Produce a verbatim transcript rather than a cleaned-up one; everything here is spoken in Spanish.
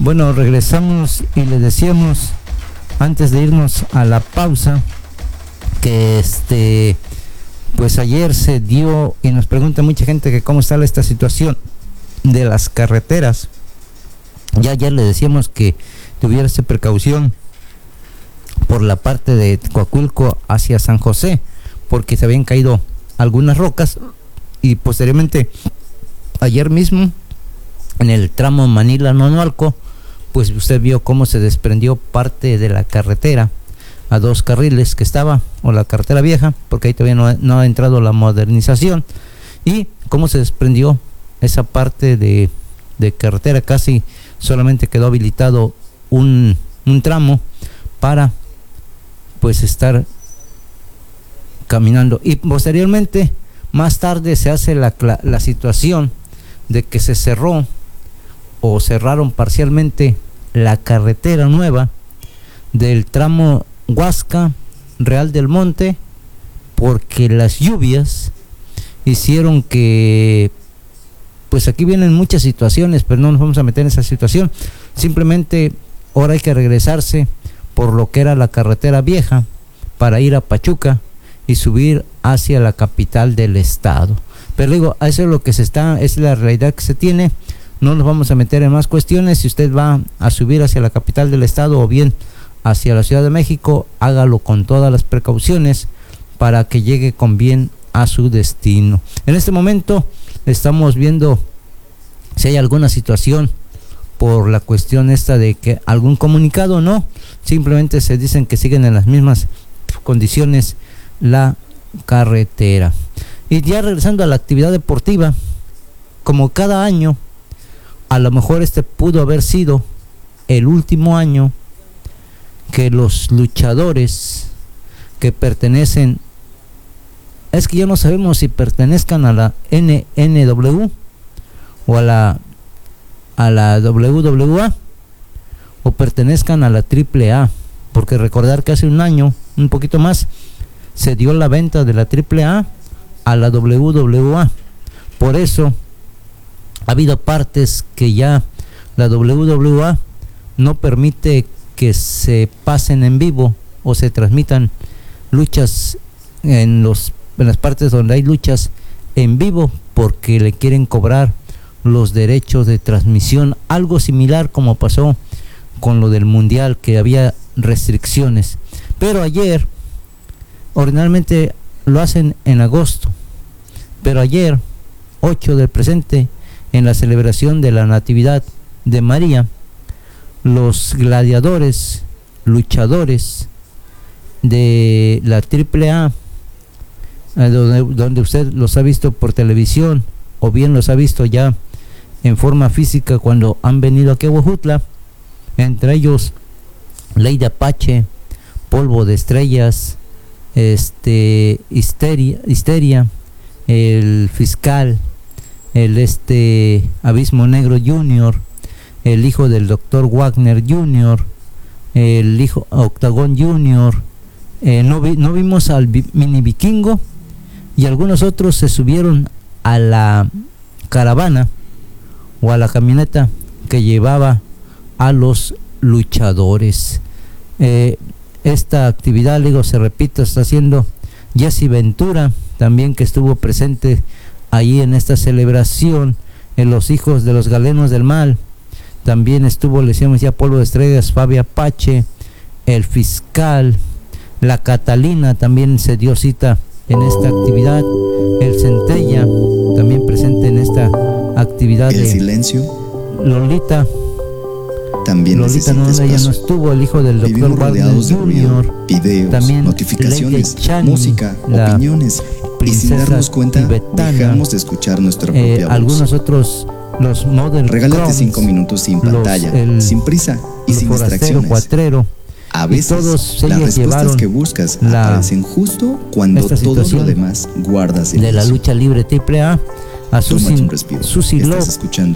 Bueno, regresamos y les decíamos antes de irnos a la pausa que este pues ayer se dio, y nos pregunta mucha gente que cómo está esta situación de las carreteras. Ya ayer le decíamos que tuviese precaución por la parte de Coahuilco hacia San José, porque se habían caído algunas rocas, y posteriormente ayer mismo en el tramo Manila-Nonualco, pues usted vio cómo se desprendió parte de la carretera a dos carriles que estaba, o la carretera vieja, porque ahí todavía no, no ha entrado la modernización, y cómo se desprendió esa parte de, de carretera. Casi solamente quedó habilitado un, un tramo para pues estar caminando, y posteriormente más tarde se hace la, la, la situación de que se cerró o cerraron parcialmente la carretera nueva del tramo Huasca Real del Monte, porque las lluvias hicieron que, pues aquí vienen muchas situaciones, pero no nos vamos a meter en esa situación. Simplemente ahora hay que regresarse por lo que era la carretera vieja para ir a Pachuca y subir hacia la capital del estado. Pero digo, eso es lo que se está, es la realidad que se tiene. No nos vamos a meter en más cuestiones. Si usted va a subir hacia la capital del estado o bien hacia la Ciudad de México, hágalo con todas las precauciones para que llegue con bien a su destino. En este momento estamos viendo si hay alguna situación por la cuestión esta de que algún comunicado, no, simplemente se dicen que siguen en las mismas condiciones la carretera. Y ya regresando a la actividad deportiva, como cada año, a lo mejor este pudo haber sido el último año que los luchadores que pertenecen, es que ya no sabemos si pertenezcan a la N N W o a la a la W W A o pertenezcan a la Triple A, porque recordar que hace un año, un poquito más, se dio la venta de la Triple A a la W W A. Por eso ha habido partes que ya la W W A no permite que se pasen en vivo o se transmitan luchas en los en las partes donde hay luchas en vivo, porque le quieren cobrar los derechos de transmisión, algo similar como pasó con lo del mundial, que había restricciones. Pero ayer, ordinariamente lo hacen en agosto, pero ayer, ocho del presente, en la celebración de la Natividad de María, los gladiadores, luchadores de la Triple A, donde, donde usted los ha visto por televisión o bien los ha visto ya en forma física cuando han venido aquí a Huejutla, entre ellos Ley de Apache, Polvo de Estrellas, este Histeria, Histeria, el Fiscal, el este Abismo Negro Junior, el hijo del doctor Wagner Junior, el hijo Octagón Junior, eh, no, vi, no vimos al vi, mini vikingo, y algunos otros se subieron a la caravana o a la camioneta que llevaba a los luchadores. Eh, esta actividad, digo, se repite, está haciendo Jesse Ventura también, que estuvo presente ahí en esta celebración, en los hijos de los galenos del mal. También estuvo, le decíamos ya, Polvo de Estrellas, Fabio Apache, el Fiscal, la Catalina también se dio cita en esta actividad, el Centella también presente en esta actividad. El de silencio Lolita también Lolita no, ella no estuvo, el hijo del doctor Wagner Junior, videos, también notificaciones, Chani, música, opiniones, y sin darnos cuenta tibetana, dejamos de escuchar nuestra propia eh, voz. Algunos otros, los Model Regálate Crumbs, cinco minutos sin pantalla, los, el, sin prisa y sin forastero, distracciones. Cuatrero, a veces todos las respuestas que buscas la, aparecen justo cuando todo lo demás guardas en de la lucha libre Triple A. A Susi, Tómate un respiro. Susi Estás Love, escuchando